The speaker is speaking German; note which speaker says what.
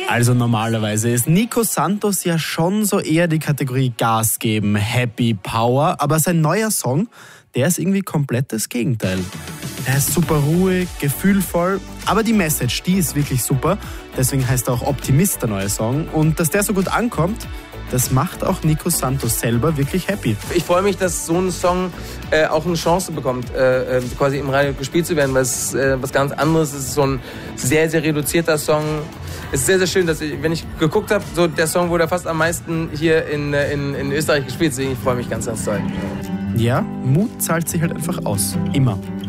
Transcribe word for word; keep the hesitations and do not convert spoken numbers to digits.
Speaker 1: Also normalerweise ist Nico Santos ja schon so eher die Kategorie Gas geben, Happy Power, aber sein neuer Song, der ist irgendwie komplett das Gegenteil. Er ist super ruhig, gefühlvoll, aber die Message, die ist wirklich super. Deswegen heißt er auch Optimist, der neue Song. Und dass der so gut ankommt, das macht auch Nico Santos selber wirklich happy.
Speaker 2: Ich freue mich, dass so ein Song äh, auch eine Chance bekommt, äh, quasi im Radio gespielt zu werden, weil es äh, was ganz anderes ist. Es ist so ein sehr, sehr reduzierter Song. Es ist sehr, sehr schön, dass ich, wenn ich geguckt habe, so der Song wurde fast am meisten hier in, in, in Österreich gespielt. Deswegen ich freue mich ganz, ganz toll.
Speaker 1: Ja, Mut zahlt sich halt einfach aus. Immer.